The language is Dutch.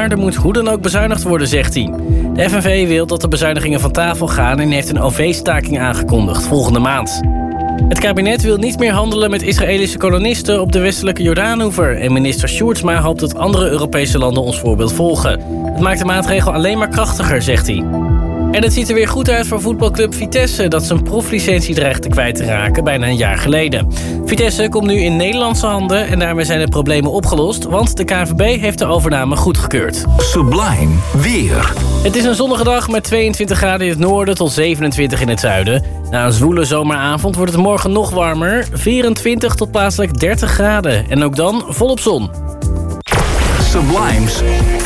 maar er moet hoe dan ook bezuinigd worden, zegt hij. De FNV wil dat de bezuinigingen van tafel gaan en heeft een OV-staking aangekondigd volgende maand. Het kabinet wil niet meer handelen met Israëlische kolonisten op de westelijke Jordaanoever. En minister Sjoerdsma hoopt dat andere Europese landen ons voorbeeld volgen. Het maakt de maatregel alleen maar krachtiger, zegt hij. En het ziet er weer goed uit voor voetbalclub Vitesse, dat zijn proflicentie dreigt kwijt te raken bijna een jaar geleden. Vitesse komt nu in Nederlandse handen en daarmee zijn de problemen opgelost, want de KNVB heeft de overname goedgekeurd. Sublime weer. Het is een zonnige dag met 22 graden in het noorden tot 27 in het zuiden. Na een zwoele zomeravond wordt het morgen nog warmer, 24 tot plaatselijk 30 graden. En ook dan volop zon. Sublime's